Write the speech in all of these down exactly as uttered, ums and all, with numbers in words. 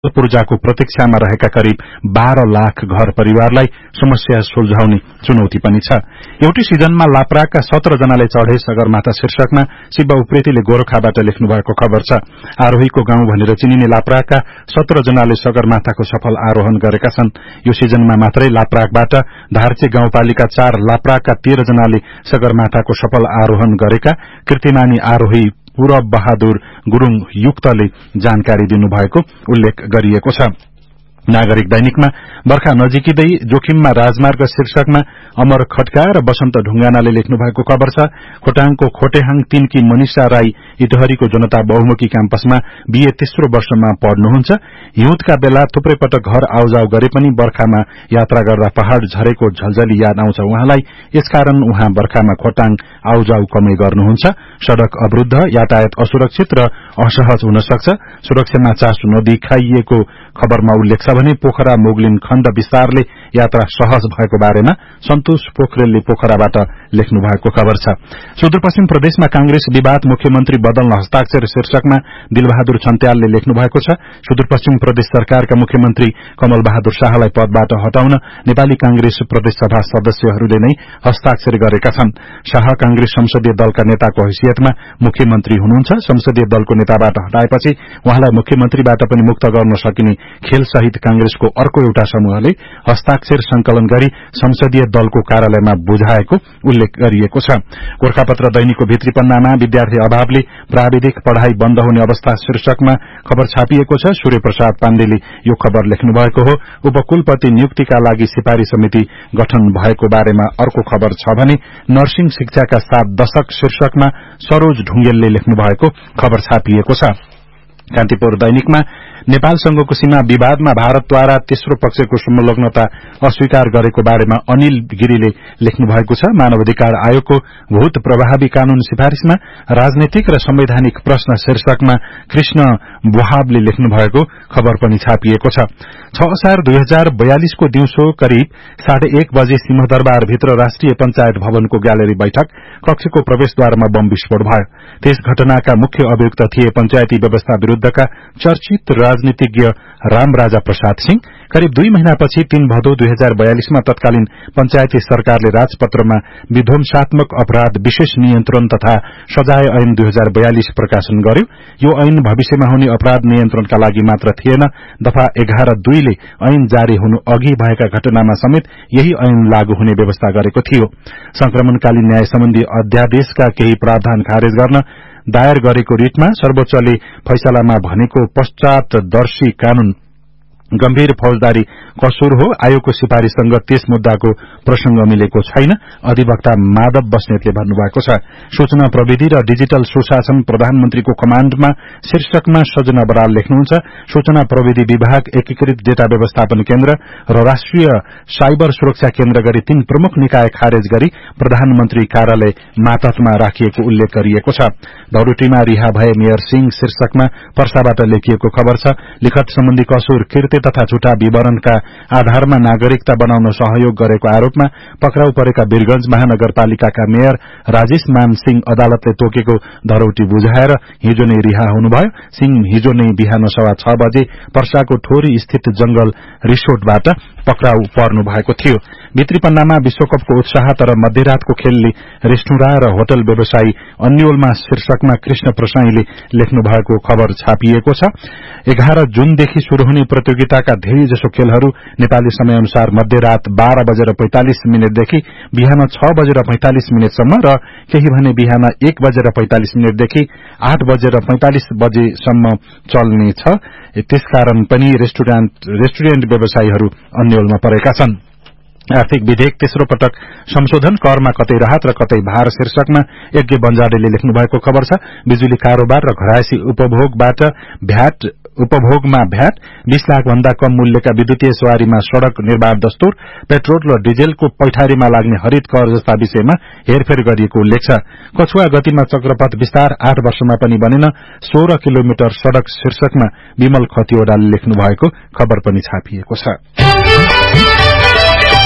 पूर्जाको प्रतीक्षामा रहेका करिब बाह्र लाख घर परिवारलाई समस्या सुल्झाउने चुनौती पनि छ। एउटै सिजनमा लाप्राकका सत्र जनाले चढे सगरमाथा शीर्षकमा शिव उप्रेतीले गोरखाबाट लेख्नु भएको खबर छ। आरोहीको गाउँ भनेर चिनिने लाप्राकका सत्र जनाले सगरमाथाको सफल आरोहण गरेका छन्। यो सिजनमा मात्रै लाप्राकबाट धार्चे गाउँपालिका चार लाप्राकका तेह्र जनाले सगरमाथाको सफल आरोहण गरेका कीर्तिमानी आरोही पूरब बहादुर गुरूङ युक्तले जानकारी दिनुभएको उल्लेख गरिएको छ। नागरिक दैनिकमा बर्खा नजिकिँदै जोखिममा राजमार्ग शीर्षकमा अमर खड्का र बसन्त ढुंगानाले लेख्नु भएको खबर छ। खोटाङको खोटेहाङ तीनकी मनिषा राई इटहरीको जनता बहुमुखी क्याम्पसमा बीए तेस्रो वर्षमा पढ्नुहुन्छ। हिउँदका बेला थुप्रै पटक घर आउजाउ गरे पनि बर्खामा यात्रा गर्दा पहाड़ झरेको झलझली याद आउँछ उहाँलाई। यसकारण उहाँ बर्खामा खोटाङ आउजाउ कमै गर्नुहुन्छ। सड़क अवरुद्ध, यातायात असुरक्षित र असहज हुन सक्छ। सुरक्षामा चासो नदिखाइएको खबरमा उल्लेख छ भने पोखरा मोगलिन खण्ड विस्तारले यात्रा सहज भएको बारेमा सन्तोष पोखरेलले पोखराबाट लेख्नु भएको खबर छ। सुदूरपश्चिम प्रदेशमा कांग्रेस विवाद, मुख्यमन्त्री बदल्न हस्ताक्षर शीर्षकमा दिलबहादुर छन्त्यालले लेख्नु भएको छ। सुदूरपश्चिम प्रदेश सरकारका मुख्यमन्त्री कमल बहादुर शाहलाई पदबाट हटाउन नेपाली कांग्रेस प्रदेश सभा सदस्यहरूले नै हस्ताक्षर गरेका छन्। शाह कांग्रेस संसदीय दलका नेताको हैसियतमा मुख्यमन्त्री हुनुहुन्छ। संसदीय दलको नेताबाट हटाएपछि उहाँलाई मुख्यमन्त्रीबाट पनि मुक्त गर्न सकिने खेल सहित कांग्रेसको अर्को एउटा समूहले हस्ताक्षर संकलन गरी संसदीय दलको कार्यालयमा बुझाएको उल्लेख गरिएको छ। गोरखापत्र दैनिकको भित्री पन्नामा विद्यार्थी अभावले प्राविधिक पढ़ाई बन्द हुने अवस्था शीर्षकमा खबर छापिएको छ। सूर्य प्रसाद पाण्डेले यो खबर लेख्नु भएको हो। उपकुलपति नियुक्तिका लागि सिफारिश समिति गठन भएको बारेमा अर्को खबर छ भने नर्सिङ शिक्षाका सात दशक शीर्षकमा सरोज ढुंगेलले लेख्नु भएको खबर छापिएको छ। कान्तिपुर दैनिकमा नेपालसँगको सीमा विवादमा भारतद्वारा तेस्रो पक्षको संलग्नता अस्वीकार गरेको बारेमा अनिल गिरीले लेख्नु भएको छ। मानवाधिकार आयोगको भूत प्रभावी कानून सिफारिशमा राजनीतिक र संवैधानिक प्रश्न शीर्षकमा कृष्ण बुहाबले लेख्नु भएको खबर पनि छापिएको छ। छ असार दुई हजार बयालिसको दिउँसो करिब साढे एक बजे सिंहदरबार भित्र राष्ट्रिय पञ्चायत भवनको ग्यालरी बैठक कक्षको प्रवेशद्वारमा बम विस्फोट भयो। त्यस घटनाका मुख्य अभियुक्त थिए पञ्चायती व्यवस्था विरूद्धका चर्चित राजनीतिज्ञ रामराजा प्रसाद सिंह। करिब दुई महिनापछि तीन भदौ दुई हजार बयालिसमा तत्कालीन पञ्चायती सरकारले राजपत्रमा विध्वंसात्मक अपराध विशेष नियन्त्रण तथा सजाय ऐन दुई हजार बयालिस प्रकाशन गर्यो। यो ऐन भविष्यमा हुने अपराध नियन्त्रणका लागि मात्र थिएन, दफा एघार दुईले ऐन जारी हुनु अघि भएका घटनामा समेत यही ऐन लागू हुने व्यवस्था गरेको थियो। संक्रमणकालीन न्याय सम्बन्धी अध्यादेशका केही प्रावधान खारेज गर्न दायर गरेको रिटमा सर्वोच्चले फैसलामा भनेको पश्चातदर्शी कानून गम्भीर फौजदारी कसुर हो। आयोगको सिफारिशसँग त्यस मुद्दाको प्रसंग मिलेको छैन, अधिवक्ता माधव बस्नेतले भन्नुभएको छ। सूचना प्रविधि र डिजिटल सुशासन प्रधानमन्त्रीको कमाण्डमा शीर्षकमा सजना बराल लेख्नुहुन्छ। सूचना प्रविधि विभाग, एकीकृत डेटा व्यवस्थापन केन्द्र र राष्ट्रिय साइबर सुरक्षा केन्द्र गरी तीन प्रमुख निकाय खारेज गरी प्रधानमन्त्री कार्यालय मातहतमा राखिएको उल्लेख गरिएको छ। धौरटीमा रिहा भए मेयर सिंह शीर्षकमा पर्साबाट लेखिएको खबर छ। लिखत सम्बन्धी कसुर, कृत्य तथा झुटा विवरणका आधारमा नागरिकता बनाउन सहयोग गरेको आरोपमा पक्राउ परेका वीरगंज महानगरपालिकाका मेयर राजेश मान सिंह अदालतले तोकेको धरौटी बुझाएर हिजो नै रिहा हुनुभयो। सिंह हिजो नै बिहान सवा छ बजे पर्साको ठोरी स्थित जंगल रिसोर्टबाट पक्राउ पर्नु भएको थियो। भित्री पन्नामा विश्वकपको उत्साह तर मध्यरातको खेलले रेस्टुरा र होटल व्यवसायी अन्योलमा शीर्षकमा कृष्ण प्रसाईले लेख्नु भएको खबर छापिएको छ। एघार जूनदेखि शुरू हुने प्रतियोगिताका धेरै जसो खेलहरू नेपाली समय अनुसार मध्यरात बाह्र बजेर पैंतालिस मिनटदेखि बिहान छ बजेर पैंतालिस मिनटसम्म र केही भने बिहान एक बजेर पैंतालिस मिनटदेखि आठ बजेर पैंतालिस बजेसम्म चल्नेछ। त्यसकारण पनि रेस्टुरेन्ट रेस्टुरेन्ट व्यवसायीहरू अन्यलमा परेका छन्। आर्थिक विधेयक तेस्रो पटक संशोधन, करमा कतै राहत र कतै भार शीर्षकमा यज्ञ बन्जाडेले लेख्नु भएको खबर छ। बिजुली कारोबार र घरायसी उपभोगबाट भ्याट उपभोगमा भ्याट, बीस लाख भन्दा कम मूल्यका विद्युतीय सवारीमा सड़क निर्माण दस्तुर, पेट्रोल र डिजेलको पैठारीमा लाग्ने हरित कर जस्ता विषयमा हेरफेर गरिएको उल्लेख छ। कछुवा गतिमा चक्रपथ विस्तार, आठ वर्षमा पनि बनेन सोह्र किलोमिटर सड़क शीर्षकमा विमल खतिवड़ाले लेख्नु भएको खबर पनि छापिएको छ।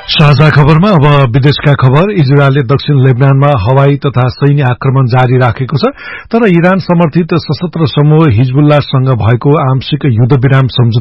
साझा खबरमा अब विदेशका खबर। इजरायलले दक्षिण लेबनानमा हवाई तथा सैन्य आक्रमण जारी राखेको छ, तर इरान समर्थित सशस्त्र समूह हिजबुल्लाहसँग भएको आंशिक युद्धविराम सम्झौता